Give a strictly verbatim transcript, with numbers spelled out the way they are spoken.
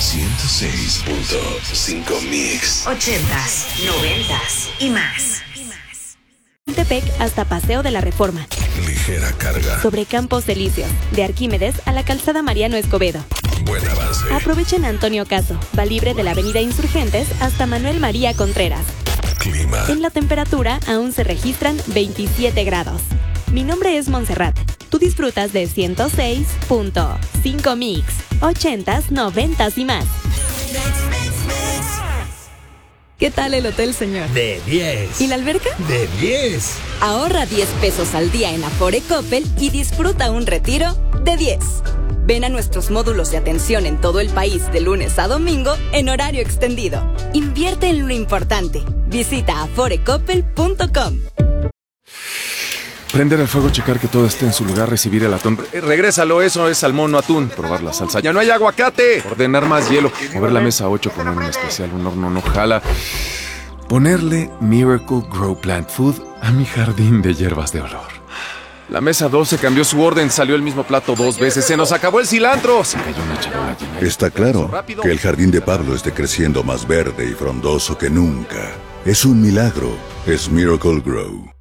ciento seis punto cinco Mix. Ochentas, noventas y más. Tepec hasta Paseo de la Reforma. Ligera carga. Sobre Campos Delicios, de Arquímedes a la calzada Mariano Escobedo. Buen avance. Aprovechen Antonio Caso, va libre de la avenida Insurgentes hasta Manuel María Contreras. Clima. En la temperatura aún se registran veintisiete grados. Mi nombre es Montserrat. Tú disfrutas de ciento seis punto cinco Mix. Ochentas, noventas y más. ¿Qué tal el hotel, señor? De diez. ¿Y la alberca? De diez. Ahorra diez pesos al día en Afore Coppel y disfruta un retiro de diez. Ven a nuestros módulos de atención en todo el país de lunes a domingo en horario extendido. Invierte en lo importante. Visita afore coppel punto com. Prender el fuego, checar que todo esté en su lugar, recibir el atún. Eh, regrésalo, eso es salmón, no atún. Probar la salsa. ¡Ya no hay aguacate! Ordenar más hielo. Mover la mesa ocho, poner un especial, un horno no jala. Ponerle Miracle Grow Plant Food a mi jardín de hierbas de olor. La mesa doce cambió su orden, salió el mismo plato dos veces. ¡Se nos acabó el cilantro! Se cayó una charola llena. Está claro que el jardín de Pablo esté creciendo más verde y frondoso que nunca. Es un milagro. Es Miracle Grow.